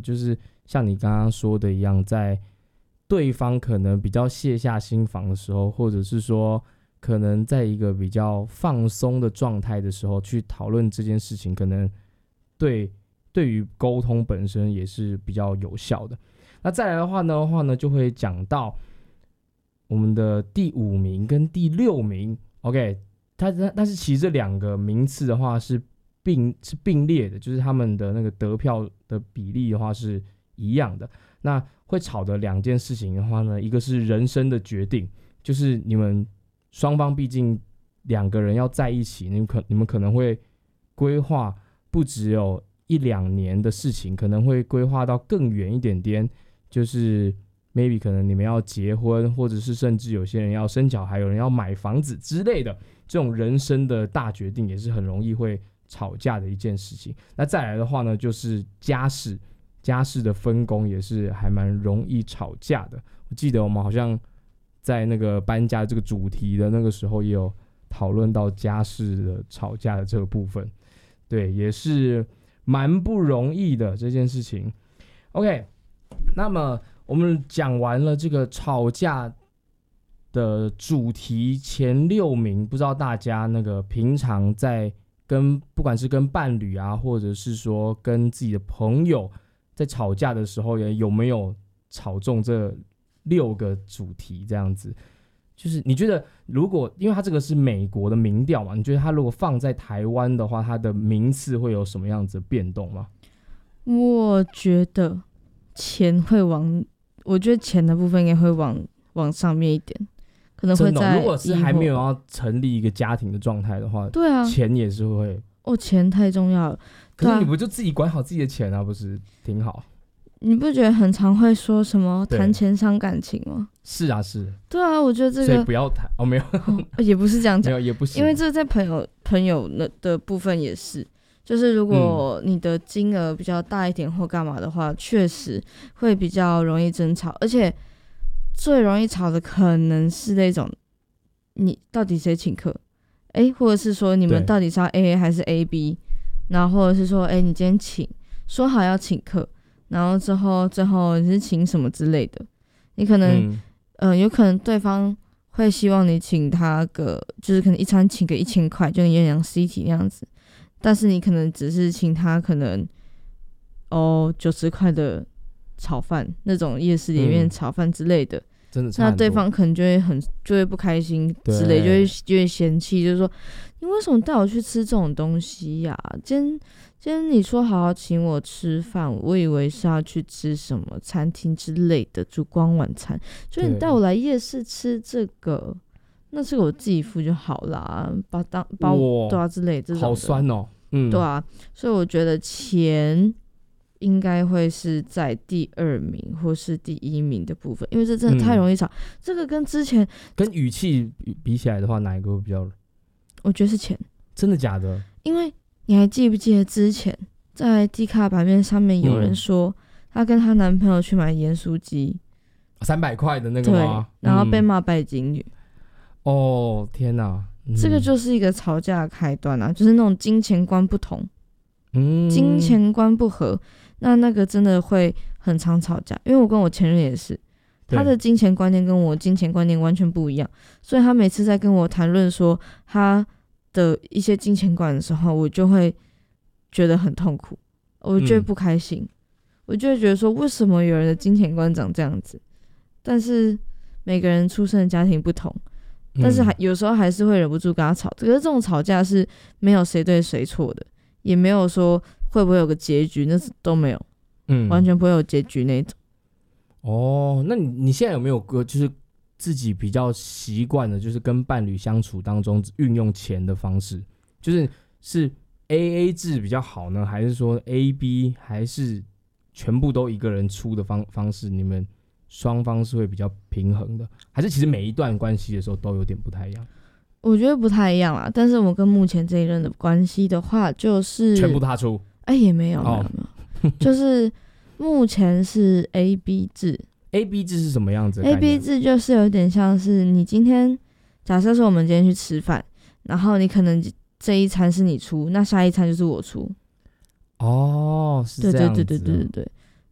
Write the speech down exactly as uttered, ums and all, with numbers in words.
就是像你刚刚说的一样，在对方可能比较卸下心防的时候，或者是说可能在一个比较放松的状态的时候去讨论这件事情，可能对对于沟通本身也是比较有效的。那再来的话呢的话呢就会讲到我们的第五名跟第六名 OK， 它但是其实这两个名次的话是并是并列的，就是他们的那个得票的比例的话是一样的。那会吵的两件事情的话呢，一个是人生的决定，就是你们双方毕竟两个人要在一起，你们可你们可能会规划不只有一两年的事情，可能会规划到更远一点点，就是 maybe 可能你们要结婚，或者是甚至有些人要生小孩，有人要买房子之类的，这种人生的大决定也是很容易会吵架的一件事情。那再来的话呢，就是家事，家事的分工也是还蛮容易吵架的。我记得我们好像在那个搬家这个主题的那个时候也有讨论到家事的吵架的这个部分，对，也是蛮不容易的这件事情。 OK， 那么我们讲完了这个吵架的主题前六名，不知道大家那个平常在跟不管是跟伴侣啊，或者是说跟自己的朋友在吵架的时候，有没有吵中这六个主题这样子？就是你觉得如果因为它这个是美国的民调嘛，你觉得它如果放在台湾的话，它的名次会有什么样子的变动吗？ 我觉得钱会往，我觉得钱的部分应该会往往上面一点，可能会在、 哦、如果是还没有要成立一个家庭的状态的话， 对啊， 钱也是会哦，钱太重要了。 可是你不就自己管好自己的钱啊，不是挺好？ 你不觉得很常会说什么谈钱伤感情吗？ 是啊，是。 对啊，我觉得这个所以不要谈哦，没有、 哦，也不是这样讲， 没有也不行， 因为这在朋友朋友的部分也是，就是如果你的金额比较大一点或干嘛的话，确、嗯、实会比较容易争吵，而且最容易吵的可能是那种你到底谁请客，哎，或者是说你们到底是要 A A 还是 A B， 然后或者是说哎你今天请说好要请客，然后之后最后你是请什么之类的，你可能嗯、呃、有可能对方会希望你请他个就是可能一餐请个一千块，就有点像 C T 那样子，但是你可能只是请他可能哦九十块的炒饭，那种夜市里面炒饭之类的、嗯、真的差很多，那对方可能就会很就会不开心之类，就会就会嫌弃，就是说你为什么带我去吃这种东西呀、啊？今天今天你说好好请我吃饭，我以为是要去吃什么餐厅之类的烛光晚餐，就是你带我来夜市吃这个，那这个我自己付就好啦，把当把我对啊之类这种的，好酸哦，嗯， 对啊，所以我觉得钱应该会是在第二名或是第一名的部分，因为这真的太容易吵、嗯、这个跟之前跟语气比起来的话，哪一个会比较？ 我觉得是钱。 真的假的？因为你还记不记得之前在 D 卡版面上面有人说、嗯、她跟她男朋友去买盐酥鸡三百块的那个吗？ 对，然后被骂拜金女、 嗯、哦天哪、嗯、 这个就是一个吵架的开端啊，就是那种金钱观不同、嗯、金钱观不合，那那个真的会很常吵架。因为我跟我前任也是，他的金钱观念跟我金钱观念完全不一样，所以他每次在跟我谈论说他的一些金钱观的时候，我就会觉得很痛苦，我就会不开心、嗯、我就会觉得说为什么有人的金钱观长这样子，但是每个人出生的家庭不同，但是还有时候还是会忍不住跟他吵。可是这种吵架是没有谁对谁错的，也没有说会不会有个结局，那是都没有、嗯、完全不会有结局那种。 哦，那你你现在有没有个就是自己比较习惯的，就是跟伴侣相处当中运用钱的方式，就是是 A A 制比较好呢，还是说 A B， 还是全部都一个人出的方方式？你们双方是会比较平衡的，还是其实每一段关系的时候都有点不太一样？ 我觉得不太一样啦，但是我跟目前这一任的关系的话，就是全部他出， 哎、欸、也没有，哦、没有，就是目前是 A B 制。 A B 制是什么样子的概念？ A B 制就是有点像是你今天假设说我们今天去吃饭，然后你可能这一餐是你出，那下一餐就是我出。 哦，是这样子。 对对对对对对。